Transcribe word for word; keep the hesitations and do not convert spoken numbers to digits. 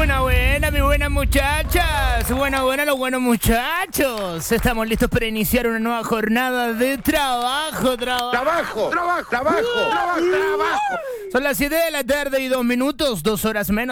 Buena, buena, mi buenas muchachas. Buena, buena, los buenos muchachos. Estamos listos para iniciar una nueva jornada de trabajo, trabajo. Trabajo, trabajo, trabajo, trabajo, trabajo. Son las siete de la tarde y dos minutos, dos horas menos.